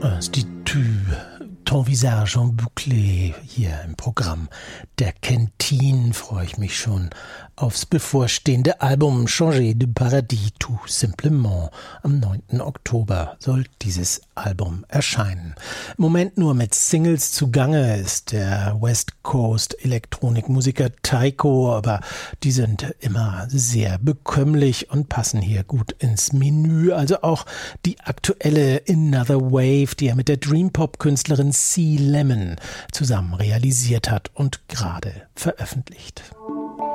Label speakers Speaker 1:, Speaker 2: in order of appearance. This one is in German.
Speaker 1: Institut Ton Visage en Boucle hier im Programm der Kentine freue ich mich schon aufs bevorstehende Album Changer de Paradis tout simplement. Am 9. Oktober soll dieses Album erscheinen. Im Moment nur mit Singles zugange ist der West Coast Elektronikmusiker Tycho, aber die sind immer sehr bekömmlich und passen hier gut ins Menü. Also auch die aktuelle Another Wave, die er mit der Dream-Pop-Künstlerin C. Lemon zusammen realisiert hat und gerade veröffentlicht.